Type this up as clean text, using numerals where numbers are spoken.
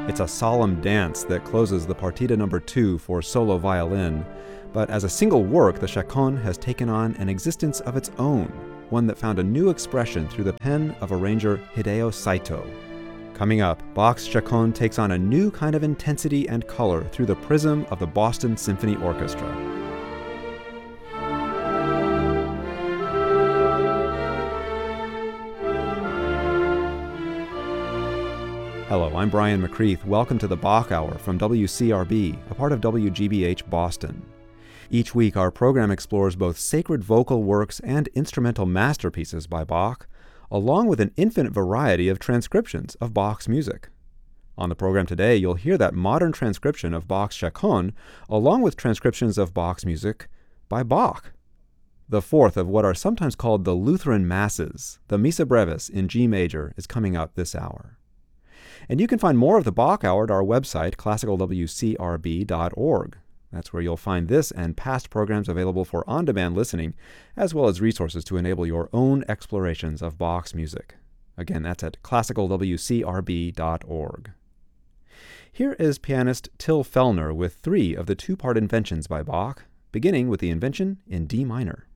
It's a solemn dance that closes the Partita No. 2 for solo violin, but as a single work, the chaconne has taken on an existence of its own, one that found a new expression through the pen of arranger Hideo Saito. Coming up, Bach's chaconne takes on a new kind of intensity and color through the prism of the Boston Symphony Orchestra. Hello, I'm Brian McCreath. Welcome to the Bach Hour from WCRB, a part of WGBH Boston. Each week, our program explores both sacred vocal works and instrumental masterpieces by Bach, along with an infinite variety of transcriptions of Bach's music. On the program today, you'll hear that modern transcription of Bach's chaconne, along with transcriptions of Bach's music by Bach. The fourth of what are sometimes called the Lutheran Masses, the Missa Brevis in G major, is coming out this hour. And you can find more of the Bach Hour at our website, classicalwcrb.org. That's where you'll find this and past programs available for on-demand listening, as well as resources to enable your own explorations of Bach's music. Again, that's at classicalwcrb.org. Here is pianist Till Fellner with three of the two-part inventions by Bach, beginning with the invention in D minor.